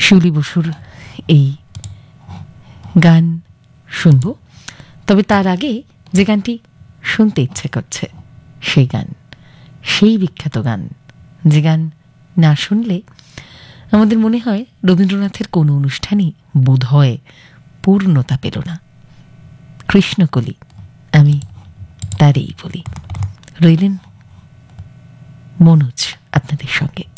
শিউলি বসুর এই গান শুনব। তবে তার আগে যে গানটি শুনতে ইচ্ছে করছে সেই গান, সেই বিখ্যাত গান, যে গান না শুনলে আমাদের মনে হয় রবীন্দ্রনাথের কোনো অনুষ্ঠানই বোধহয় পূর্ণতা পেল না। কৃষ্ণকলি, আমি তারই বলি। রইলেন মনোজ আপনাদের সঙ্গে।